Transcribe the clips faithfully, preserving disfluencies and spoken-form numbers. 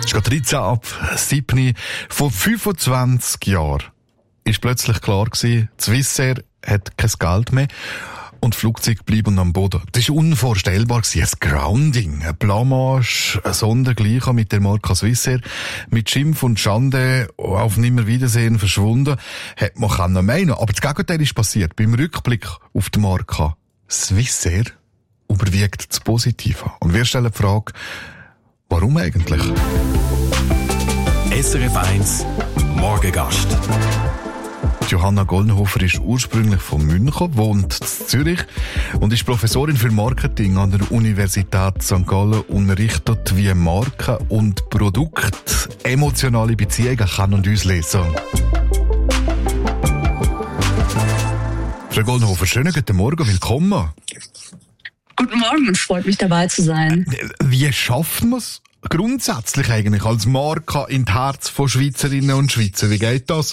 Es geht dreizehn ab sieben. Vor fünfundzwanzig Jahren ist plötzlich klar gewesen, Swissair hat kein Geld mehr und Flugzeuge bleiben am Boden. Das ist unvorstellbar gewesen. Ein Grounding, ein Blamage, ein Sondergleichen mit der Marke Swissair, mit Schimpf und Schande auf Nimmerwiedersehen verschwunden, hat man können meinen. Aber das Gegenteil ist passiert. Beim Rückblick auf die Marke Swissair überwiegt das Positive. Und wir stellen die Frage, warum eigentlich? S R F eins Morgengast. Johanna Goldenhofer ist ursprünglich von München, wohnt in Zürich und ist Professorin für Marketing an der Universität Sankt Gallen, unterrichtet, wie Marken und Produkte emotionale Beziehungen kann und uns lesen. Frau Goldenhofer, schönen guten Morgen, willkommen. Guten Morgen, es freut mich dabei zu sein. Wie schafft man es grundsätzlich eigentlich als Marke in das Herz von Schweizerinnen und Schweizer? Wie geht das?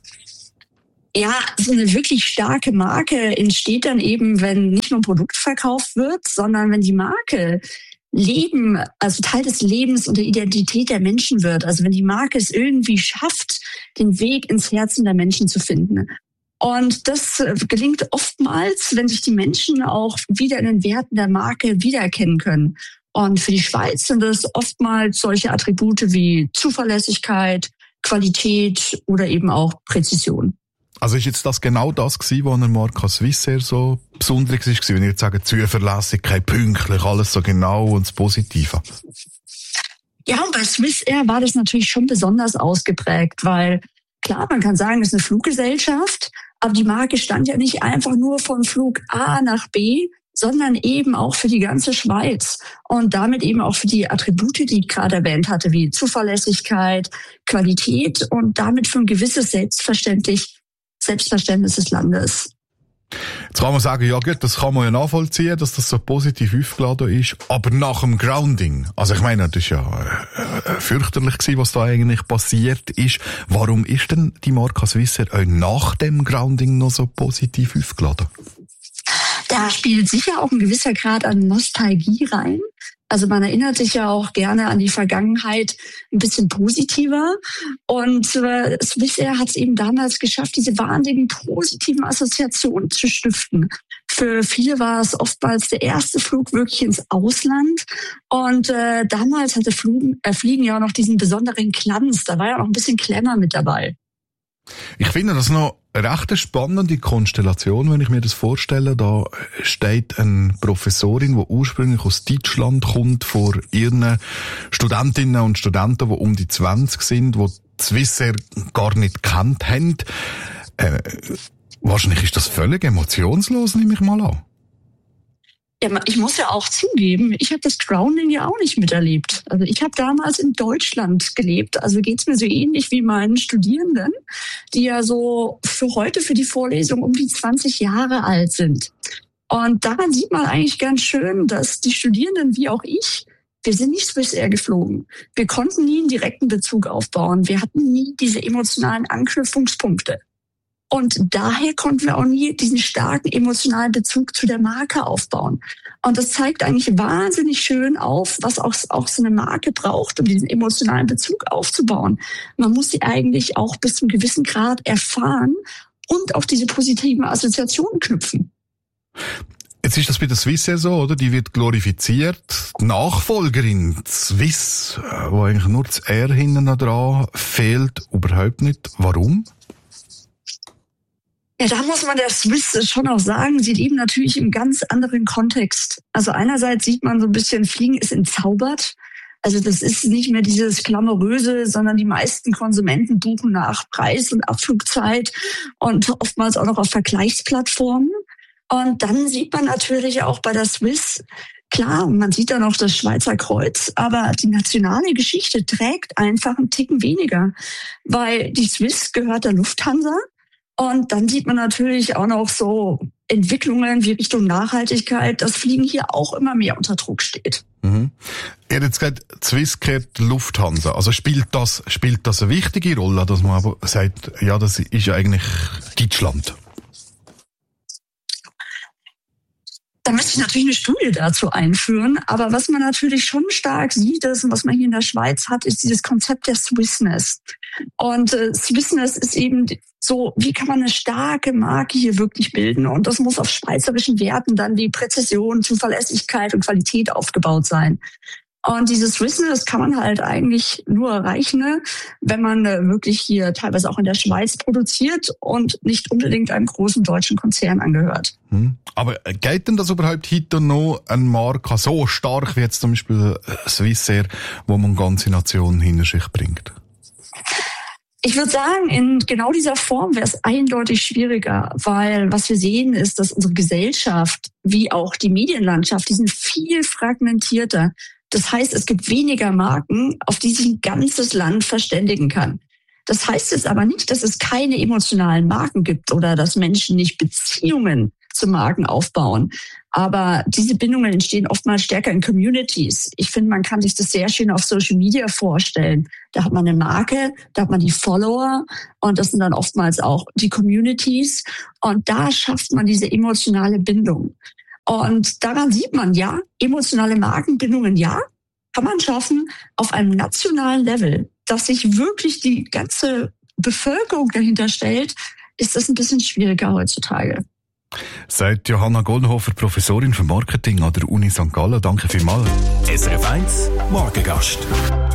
Ja, so eine wirklich starke Marke entsteht dann eben, wenn nicht nur ein Produkt verkauft wird, sondern wenn die Marke Leben, also Teil des Lebens und der Identität der Menschen wird. Also wenn die Marke es irgendwie schafft, den Weg ins Herzen der Menschen zu finden. Und das gelingt oftmals, wenn sich die Menschen auch wieder in den Werten der Marke wiedererkennen können. Und für die Schweiz sind es oftmals solche Attribute wie Zuverlässigkeit, Qualität oder eben auch Präzision. Also ist jetzt das genau das gewesen, was an der Marke Swissair so besonders war, wenn ihr jetzt sagt, Zuverlässigkeit, pünktlich, alles so genau und das Positive? Ja, und bei Swissair war das natürlich schon besonders ausgeprägt, weil klar, man kann sagen, es ist eine Fluggesellschaft, aber die Marke stand ja nicht einfach nur von Flug A nach B, sondern eben auch für die ganze Schweiz und damit eben auch für die Attribute, die ich gerade erwähnt hatte, wie Zuverlässigkeit, Qualität und damit für ein gewisses Selbstverständlich Selbstverständnis des Landes. Jetzt kann man sagen, ja gut, das kann man ja nachvollziehen, dass das so positiv aufgeladen ist, aber nach dem Grounding, also ich meine, das ist ja äh, fürchterlich gewesen, was da eigentlich passiert ist. Warum ist denn die Marke Swissair auch nach dem Grounding noch so positiv aufgeladen? Da spielt sicher auch ein gewisser Grad an Nostalgie rein. Also man erinnert sich ja auch gerne an die Vergangenheit ein bisschen positiver. Und äh, Swissair hat es eben damals geschafft, diese wahnsinnigen positiven Assoziationen zu stiften. Für viele war es oftmals der erste Flug wirklich ins Ausland. Und äh, damals hatte Flug, äh, Fliegen ja auch noch diesen besonderen Glanz. Da war ja auch ein bisschen Glamour mit dabei. Ich finde das noch eine recht spannende Konstellation, wenn ich mir das vorstelle. Da steht eine Professorin, die ursprünglich aus Deutschland kommt, vor ihren Studentinnen und Studenten, die um die zwanzig sind, die Swissair gar nicht gekannt haben. Äh, wahrscheinlich ist das völlig emotionslos, nehme ich mal an. Ja, ich muss ja auch zugeben, ich habe das Grounding ja auch nicht miterlebt. Also ich habe damals in Deutschland gelebt. Also geht's mir so ähnlich wie meinen Studierenden, die ja so für heute, für die Vorlesung um die zwanzig Jahre alt sind. Und daran sieht man eigentlich ganz schön, dass die Studierenden wie auch ich, wir sind nicht Swissair geflogen. Wir konnten nie einen direkten Bezug aufbauen. Wir hatten nie diese emotionalen Anknüpfungspunkte. Und daher konnten wir auch nie diesen starken emotionalen Bezug zu der Marke aufbauen. Und das zeigt eigentlich wahnsinnig schön auf, was auch, auch so eine Marke braucht, um diesen emotionalen Bezug aufzubauen. Man muss sie eigentlich auch bis zu einem gewissen Grad erfahren und auch diese positiven Assoziationen knüpfen. Jetzt ist das bei der Swissair so, oder? Die wird glorifiziert. Die Nachfolgerin, die Swiss, wo eigentlich nur das R hinten dran fehlt, überhaupt nicht. Warum? Ja, da muss man der Swiss schon auch sagen, sie leben natürlich im ganz anderen Kontext. Also einerseits sieht man so ein bisschen, Fliegen ist entzaubert. Also das ist nicht mehr dieses Glamouröse, sondern die meisten Konsumenten buchen nach Preis und Abflugzeit und oftmals auch noch auf Vergleichsplattformen. Und dann sieht man natürlich auch bei der Swiss, klar, man sieht dann auch das Schweizer Kreuz, aber die nationale Geschichte trägt einfach einen Ticken weniger, weil die Swiss gehört der Lufthansa. Und dann sieht man natürlich auch noch so Entwicklungen wie Richtung Nachhaltigkeit, dass Fliegen hier auch immer mehr unter Druck steht. Mhm. Ihr habt jetzt gesagt, Swiss gehört Lufthansa. Also spielt das, spielt das eine wichtige Rolle, dass man aber sagt, ja, das ist ja eigentlich Deutschland? Da müsste ich natürlich eine Studie dazu einführen. Aber was man natürlich schon stark sieht, ist, und was man hier in der Schweiz hat, ist dieses Konzept der Swissness. Und äh, Swissness ist eben so, wie kann man eine starke Marke hier wirklich bilden? Und das muss auf schweizerischen Werten dann wie Präzision, Zuverlässigkeit und Qualität aufgebaut sein. Und dieses Wissen, das kann man halt eigentlich nur erreichen, ne, wenn man äh, wirklich hier teilweise auch in der Schweiz produziert und nicht unbedingt einem großen deutschen Konzern angehört. Hm. Aber geht denn das überhaupt heute noch eine Marke so stark wie jetzt zum Beispiel Swissair, wo man ganze Nationen hinter sich bringt? Ich würde sagen, in genau dieser Form wäre es eindeutig schwieriger, weil was wir sehen ist, dass unsere Gesellschaft wie auch die Medienlandschaft, die sind viel fragmentierter. Das heißt, es gibt weniger Marken, auf die sich ein ganzes Land verständigen kann. Das heißt jetzt aber nicht, dass es keine emotionalen Marken gibt oder dass Menschen nicht Beziehungen zu Marken aufbauen. Aber diese Bindungen entstehen oftmals stärker in Communities. Ich finde, man kann sich das sehr schön auf Social Media vorstellen. Da hat man eine Marke, da hat man die Follower und das sind dann oftmals auch die Communities. Und da schafft man diese emotionale Bindung. Und daran sieht man, ja, emotionale Markenbindungen, ja, kann man schaffen auf einem nationalen Level, dass sich wirklich die ganze Bevölkerung dahinter stellt, ist das ein bisschen schwieriger heutzutage. Sagt Johanna Goldenhofer, Professorin für Marketing an der Uni Sankt Gallen. Danke vielmals. S R F eins Morgengast.